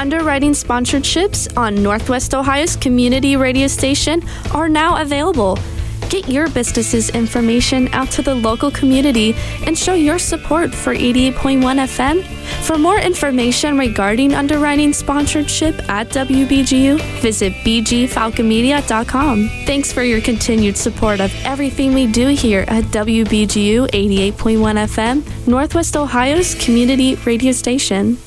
underwriting sponsorships on Northwest Ohio's community radio station are now available. Get your business's information out to the local community and show your support for 88.1 FM. For more information regarding underwriting sponsorship at WBGU, visit bgfalconmedia.com. Thanks for your continued support of everything we do here at WBGU 88.1 FM, Northwest Ohio's community radio station.